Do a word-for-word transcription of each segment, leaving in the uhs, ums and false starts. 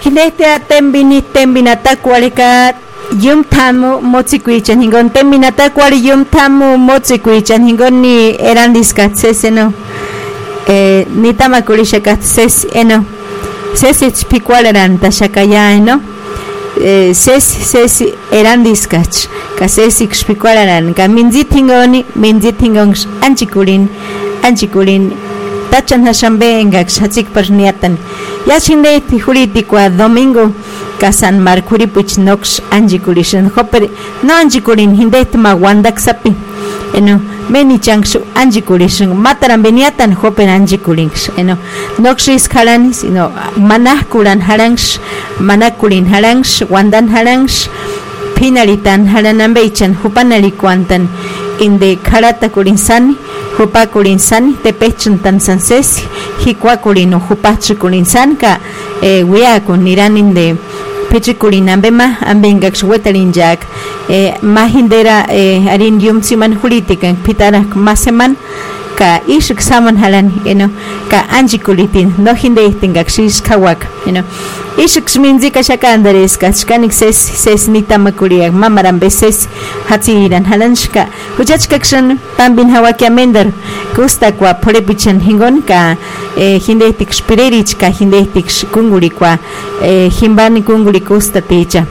Hinete tembini tembinata kualika yum tamu motsikuichan hingon tembinata kuali yum tamu motsikuichan hingon ni erandiskat seseno eh ni tamakulishakat ses eno ses pikualaran tashakaya eno eh ses ses erandiskach ka ses pikualaran ka minzitingoni minzitingon anchikulin anchikulin tachan hashambe engak chatik perniatan ya chinde tijuriti kwa domingo kasan markuri puchnox anjikulishin hoper no anjikulin hindet mawandak sapi eno meni changshu anjikulishin mataran beniatan hoper anjikulin eno noxis kalanis ino manahkulan harangs manakulin harangs wandan harangs pinalitan haranambechan hupanali kwantan inde karata kulinsani hupa kulinsani tepechun tan sanses hikwa kulino hupachu kulinsan ka e wea kun iranin de pechi kulinambema ambengak wetarin jak e mahindera e arin yum siman hulitikan pitarak maseman ka ishik saman halan eno ka anjikulitin no hinde tingak shis kawak eno ishik minzi ka shakandares ka shkanik ses ses nitamakuriak mamaran beses hatiran halanshka hujachkakshan tambin hawaki amender gusta kwa polepichan hingon ka e hinde tik spirerich ka hinde tik kunguri kwa e himbani kunguri gusta ticha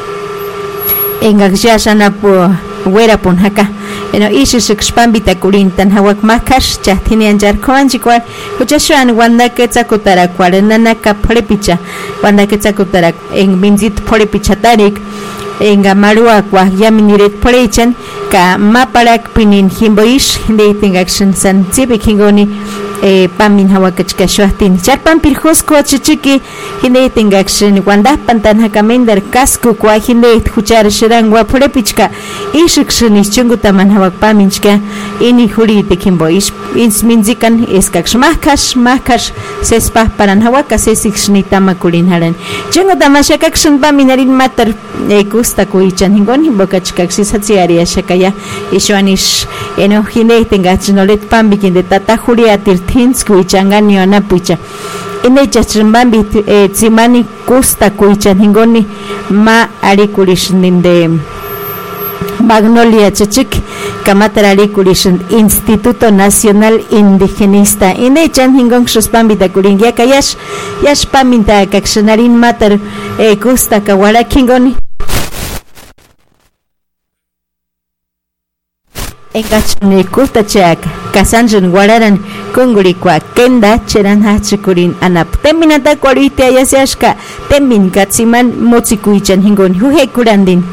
engak jashana po wera pon haka eno ishishik spambita kulintan hawak makash chahtinian jarkoanchi kwal huchashuan wanda ketzakutara kwal nanaka polepicha wanda ketzakutara en minzit polepicha tarik enga marua kwa yaminiret polechan ka maparak pinin himboish hinde tingakshan san tibi kingoni e pamin hawakachka shuahtin charpan pirjosko chichiki hinde tingakshan wanda pantan hakamender kasku kwa hinde huchar shirangwa polepichka ishikshan ischungutaman hawak paminchka ini huri tikimboish ins minzikan eskaksh mahkash mahkash sespa paran hawaka sesikšnitama kulinharan chungutama shakakshan paminarin matar e gusta kuichan hingon himbokachkaksi satsiaria shakaya ishwanish eno hinde tingachnolet pambikin de tata huriatir thins kuichanganio anapucha ine chachmbambi e tsimani gusta kuichan hingoni ma arikulishinde Magnolia Chachik Kamatarari Kulishan Instituto Nacional Indigenista ine chan hingong shospambita kulingia kayash yash paminta kakshanarin matar e gusta kawara kingoni engachne kusta chak kasanjun guararan kunguri kwa kenda cheran hachikurin anap teminata kwalite ayasiashka temin katsiman motsikuichan hingon huhe kurandin